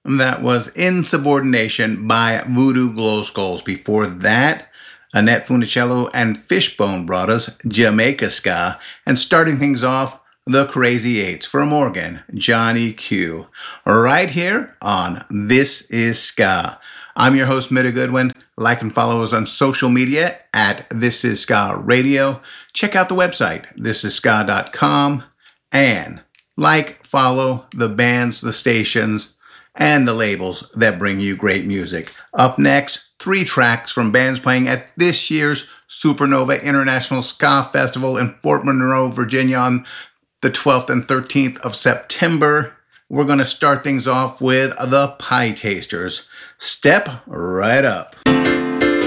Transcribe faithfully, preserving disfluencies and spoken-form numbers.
That was Insubordination by Voodoo Glow Skulls. Before that, Annette Funicello and Fishbone brought us Jamaica Ska. And starting things off, The Crazy Eights from Oregon, Johnny Q. Right here on This Is Ska. I'm your host, Mitta Goodwin. Like and follow us on social media at This Is Ska Radio. Check out the website, this is ska dot com. And like, follow the bands, the stations, and the labels that bring you great music. Up next, three tracks from bands playing at this year's Supernova International Ska Festival in Fort Monroe, Virginia on the twelfth and thirteenth of September. We're going to start things off with the Pie Tasters. Step right up.